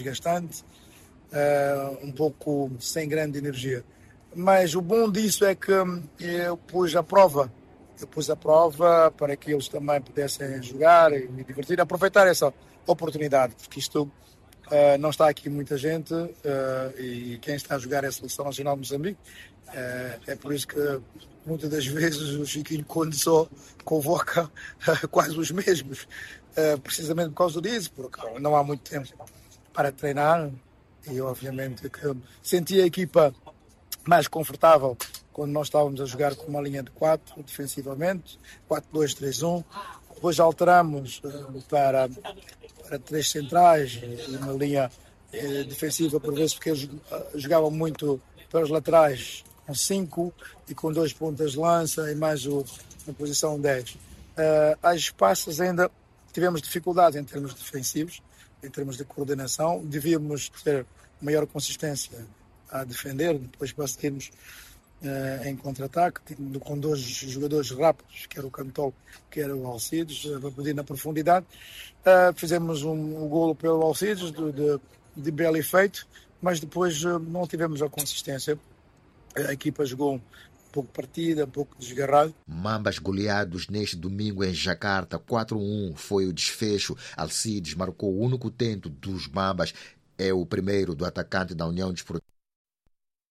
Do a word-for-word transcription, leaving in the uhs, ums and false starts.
desgastante, uh, um pouco sem grande energia. Mas o bom disso é que eu pus a prova, eu pus a prova para que eles também pudessem jogar e me divertir, aproveitar essa oportunidade, porque isto uh, não está aqui muita gente uh, e quem está a jogar é a Seleção Nacional de Moçambique. Uh, é por isso que muitas das vezes o Chiquinho Conde só convoca uh, quase os mesmos, uh, precisamente por causa disso, porque não há muito tempo para treinar e obviamente que senti a equipa mais confortável quando nós estávamos a jogar com uma linha de quatro defensivamente, quatro dois três um. Depois alteramos uh, para, para três centrais e uma linha uh, defensiva por vezes, porque eles uh, jogavam muito pelos laterais com cinco e com dois pontas de lança e mais o, na posição dez. Uh, as passes ainda tivemos dificuldades em termos defensivos, em termos de coordenação. Devíamos ter maior consistência a defender, depois para seguirmos uh, em contra-ataque, com dois jogadores rápidos, que era o Cantol, que era o Alcides, uh, para poder ir na profundidade. Uh, fizemos um, um golo pelo Alcides, de, de, de belo efeito, mas depois uh, não tivemos a consistência. A equipa jogou um pouco partida, um pouco desgarrado. Mambas goleados neste domingo em Jacarta, quatro a um foi o desfecho. Alcides marcou o único tento dos Mambas, é o primeiro do atacante da União Desportiva.